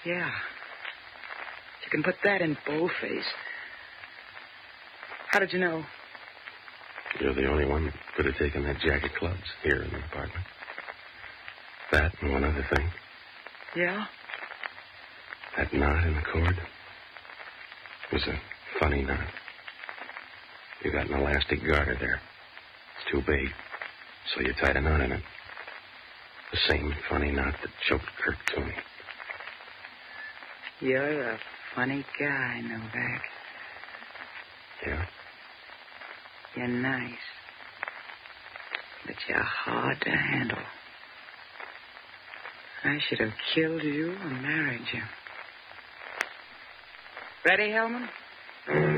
Yeah. You can put that in boldface. How did you know? You're the only one that could have taken that jack of clubs here in the apartment. That and one other thing. Yeah? That knot in the cord was a funny knot. You got an elastic garter there. It's too big, so you tied a knot in it. The same funny knot that choked Kirk to me. You're a funny guy, Novak. Yeah? You're nice. But you're hard to handle. I should have killed you and married you. Ready, Hellman?